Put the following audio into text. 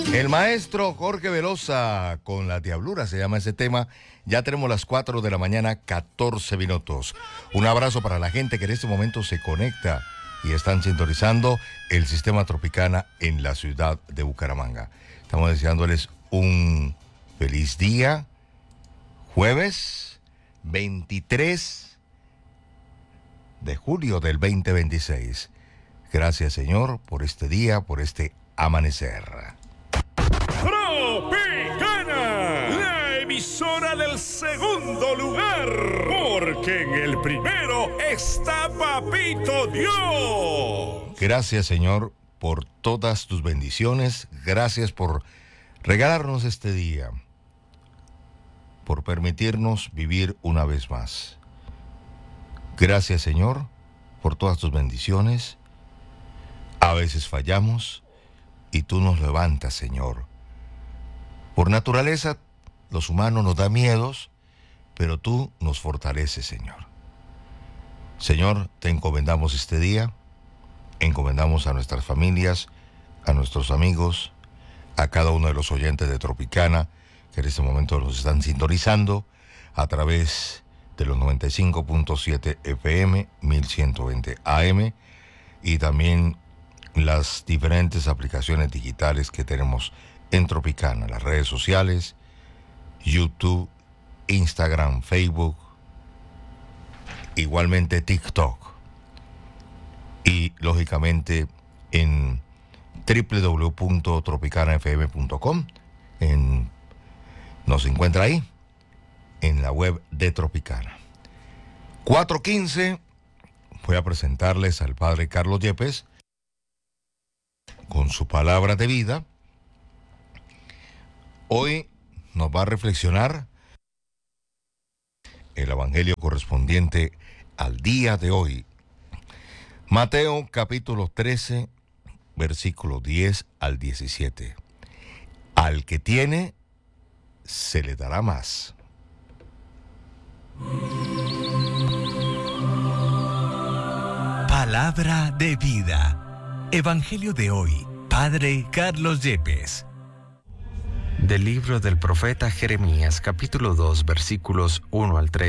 El maestro Jorge Velosa con La Diablura se llama ese tema. Ya tenemos las 4 de la mañana, 14 minutos. Un abrazo para la gente que en este momento se conecta y están sintonizando el Sistema Tropicana en la ciudad de Bucaramanga. Estamos deseándoles un feliz día, jueves 23 de julio del 2026. Gracias, Señor, por este día, por este amanecer. Tropicana, la emisora del segundo lugar, porque en el primero está Papito Dios. Gracias, Señor, por todas tus bendiciones. Gracias por regalarnos este día, por permitirnos vivir una vez más. Gracias, Señor, por todas tus bendiciones. A veces fallamos y tú nos levantas, Señor. Por naturaleza, los humanos nos dan miedos, pero tú nos fortaleces, Señor. Señor, te encomendamos este día, encomendamos a nuestras familias, a nuestros amigos, a cada uno de los oyentes de Tropicana, que en este momento nos están sintonizando a través de los 95.7 FM, 1120 AM, y también las diferentes aplicaciones digitales que tenemos en Tropicana, las redes sociales, YouTube, Instagram, Facebook, igualmente TikTok, y lógicamente en www.tropicanafm.com. Nos encuentra ahí en la web de Tropicana. 4:15, voy a presentarles al padre Carlos Yepes con su palabra de vida. Hoy nos va a reflexionar el evangelio correspondiente al día de hoy. Mateo capítulo 13, versículos 10 al 17. Al que tiene, se le dará más. Palabra de vida. Evangelio de hoy, Padre Carlos Yepes. Del libro del profeta Jeremías, capítulo 2, versículos 1 al 3.